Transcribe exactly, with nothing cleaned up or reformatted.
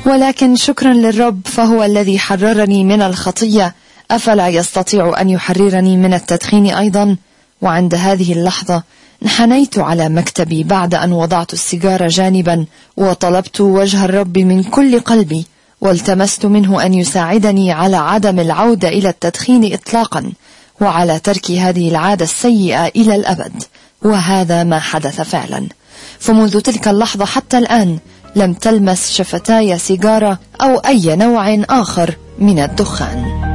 ولكن شكرا للرب فهو الذي حررني من الخطية، أفلا يستطيع أن يحررني من التدخين أيضا؟ وعند هذه اللحظة انحنيت على مكتبي بعد أن وضعت السيجارة جانبا، وطلبت وجه الرب من كل قلبي، والتمست منه أن يساعدني على عدم العودة إلى التدخين إطلاقا، وعلى ترك هذه العادة السيئة إلى الأبد. وهذا ما حدث فعلا، فمنذ تلك اللحظة حتى الآن لم تلمس شفتاي سيجارة أو أي نوع آخر من الدخان.